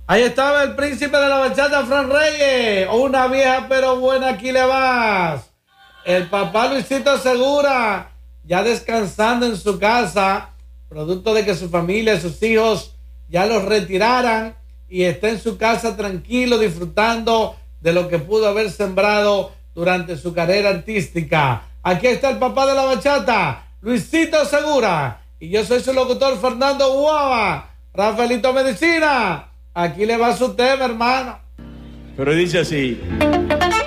Ahí estaba el príncipe de la bachata, Fran Reyes. Una vieja pero buena, aquí le vas. El papá Luisito Segura, ya descansando en su casa, producto de que su familia, sus hijos ya los retiraran y está en su casa tranquilo, disfrutando de lo que pudo haber sembrado durante su carrera artística. Aquí está el papá de la bachata, Luisito Segura, y yo soy su locutor, Fernando Guava. Rafaelito Medicina, aquí le va su tema, hermano. Pero dice así.